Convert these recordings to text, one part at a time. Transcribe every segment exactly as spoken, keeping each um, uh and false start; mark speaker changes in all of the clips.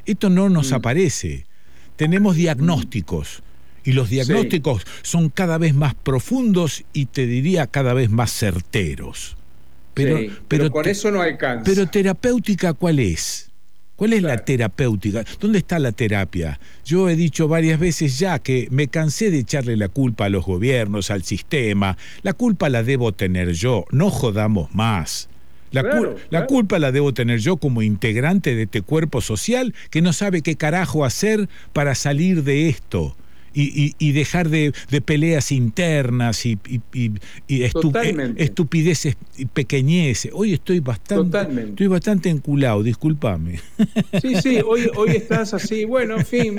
Speaker 1: Esto no nos
Speaker 2: Mm.
Speaker 1: aparece. Tenemos diagnósticos. Y los diagnósticos sí. son cada vez más profundos y te diría cada vez más certeros. Pero,
Speaker 2: sí, pero,
Speaker 1: pero
Speaker 2: con
Speaker 1: te,
Speaker 2: eso no alcanza.
Speaker 1: Pero terapéutica, ¿cuál es? ¿Cuál es
Speaker 2: claro.
Speaker 1: la terapéutica? ¿Dónde está la terapia? Yo he dicho varias veces ya que me cansé de echarle la culpa a los gobiernos, al sistema. La culpa la debo tener yo, no jodamos más. La,
Speaker 2: claro,
Speaker 1: cul- la
Speaker 2: claro.
Speaker 1: culpa la debo tener yo como integrante de este cuerpo social que no sabe qué carajo hacer para salir de esto. Y, y, y dejar de, de peleas internas y, y, y, y estu, estupideces y pequeñeces. Hoy estoy bastante,
Speaker 2: Totalmente.
Speaker 1: estoy bastante enculado, discúlpame.
Speaker 2: Sí, sí, hoy, hoy estás así, bueno, en fin.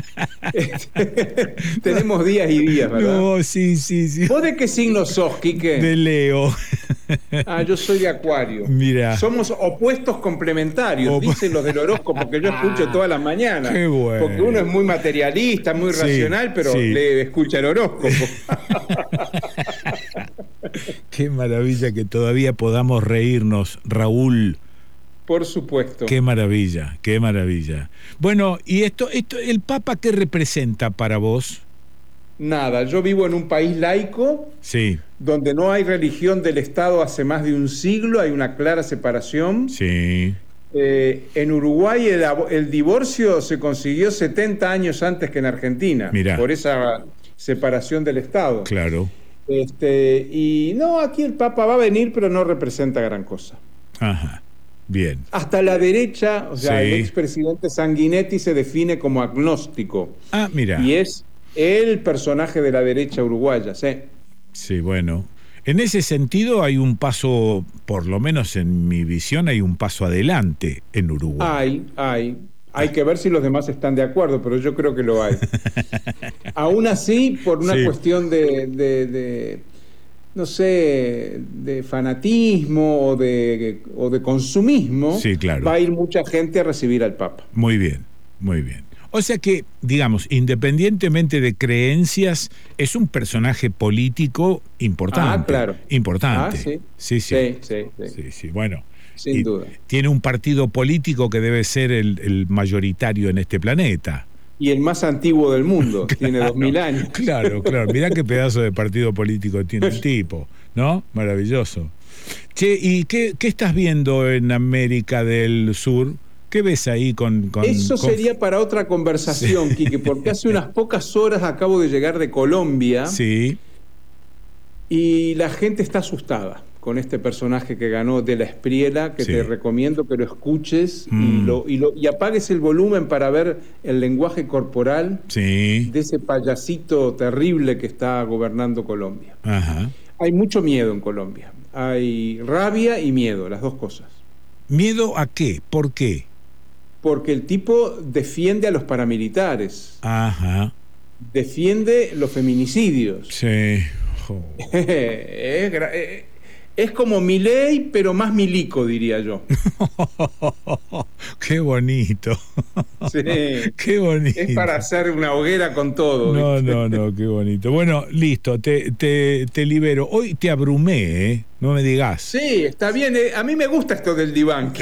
Speaker 2: Tenemos días y días, ¿verdad?
Speaker 1: No, sí, sí, sí.
Speaker 2: ¿Vos de qué signo sos, Quique?
Speaker 1: De Leo.
Speaker 2: Ah, yo soy de Acuario.
Speaker 1: Mira.
Speaker 2: Somos opuestos complementarios,
Speaker 1: Op
Speaker 2: dicen los del horóscopo, que yo escucho todas las mañanas.
Speaker 1: Qué bueno.
Speaker 2: Porque uno es muy materialista, muy
Speaker 1: sí,
Speaker 2: racional, pero
Speaker 1: sí.
Speaker 2: le escucha el horóscopo.
Speaker 1: Qué maravilla que todavía podamos reírnos, Raúl.
Speaker 2: Por supuesto.
Speaker 1: Qué maravilla, qué maravilla. Bueno, y esto, esto, ¿el Papa qué representa para vos?
Speaker 2: Nada, yo vivo en un país laico,
Speaker 1: sí.
Speaker 2: donde no hay religión del Estado hace más de un siglo, hay una clara separación.
Speaker 1: Sí.
Speaker 2: Eh, en Uruguay el, el divorcio se consiguió setenta años antes que en Argentina,
Speaker 1: Mirá.
Speaker 2: por esa separación del Estado.
Speaker 1: Claro.
Speaker 2: Este, y no, aquí el Papa va a venir, pero no representa gran cosa.
Speaker 1: Ajá. Bien.
Speaker 2: Hasta la derecha, o sea,
Speaker 1: sí.
Speaker 2: el expresidente Sanguinetti se define como agnóstico.
Speaker 1: Ah, mira.
Speaker 2: Y es el personaje de la derecha uruguaya, ¿sí?
Speaker 1: Sí, bueno. En ese sentido hay un paso, por lo menos en mi visión, hay un paso adelante en Uruguay.
Speaker 2: Hay, hay. Hay que ver si los demás están de acuerdo, pero yo creo que lo hay. Aún así, por una sí. cuestión de, de, de, no sé, de fanatismo o de, o de consumismo,
Speaker 1: sí, claro.
Speaker 2: va a ir mucha gente a recibir al Papa.
Speaker 1: Muy bien, muy bien. O sea que, digamos, independientemente de creencias, es un personaje político importante.
Speaker 2: Ah, claro.
Speaker 1: Importante.
Speaker 2: Ah, sí.
Speaker 1: Sí, sí.
Speaker 2: Sí, sí, sí.
Speaker 1: sí, sí. Bueno.
Speaker 2: Sin
Speaker 1: y
Speaker 2: duda.
Speaker 1: Tiene un partido político que debe ser el, el mayoritario en este planeta.
Speaker 2: Y el más antiguo del mundo, claro, tiene dos mil años.
Speaker 1: Claro, claro. Mirá qué pedazo de partido político tiene el tipo, ¿no? Maravilloso. Che, ¿y qué, qué estás viendo en América del Sur? ¿Qué ves ahí con...? con
Speaker 2: Eso
Speaker 1: con...
Speaker 2: sería para otra conversación, sí. Quique, porque hace unas pocas horas acabo de llegar de Colombia.
Speaker 1: Sí.
Speaker 2: Y la gente está asustada con este personaje que ganó de la Espriella, que sí. te recomiendo que lo escuches mm. y, lo, y, lo, y apagues el volumen para ver el lenguaje corporal
Speaker 1: sí.
Speaker 2: de ese payasito terrible que está gobernando Colombia.
Speaker 1: Ajá.
Speaker 2: Hay mucho miedo en Colombia. Hay rabia y miedo, las dos cosas.
Speaker 1: ¿Miedo a qué? ¿Por qué?
Speaker 2: Porque el tipo defiende a los paramilitares.
Speaker 1: Ajá.
Speaker 2: Defiende los feminicidios.
Speaker 1: Sí. Oh.
Speaker 2: es, es como Milei, pero más milico, diría yo.
Speaker 1: Qué bonito.
Speaker 2: Sí.
Speaker 1: Qué bonito.
Speaker 2: Es para hacer una hoguera con todo.
Speaker 1: No,
Speaker 2: ¿viste?
Speaker 1: no, no, qué bonito. Bueno, listo, te, te, te libero. Hoy te abrumé, ¿eh? No me digas.
Speaker 2: Sí, está bien. Eh. A mí me gusta esto del diván.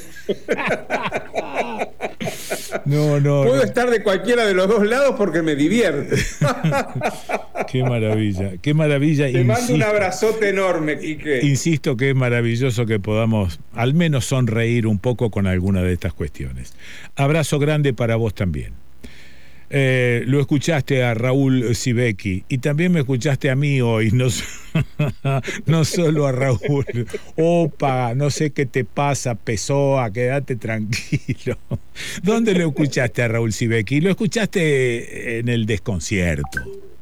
Speaker 1: No, no.
Speaker 2: Puedo
Speaker 1: no.
Speaker 2: estar de cualquiera de los dos lados porque me divierte.
Speaker 1: Qué maravilla, qué maravilla.
Speaker 2: Te insisto, mando un abrazote enorme, Quique.
Speaker 1: Insisto que es maravilloso que podamos al menos sonreír un poco con alguna de estas cuestiones. Abrazo grande para vos también. Eh, lo escuchaste a Raúl Sibeki y también me escuchaste a mí hoy, no, no solo a Raúl. Opa, no sé qué te pasa, Pessoa, quédate tranquilo. ¿Dónde lo escuchaste a Raúl Sibeki? Lo escuchaste en el desconcierto.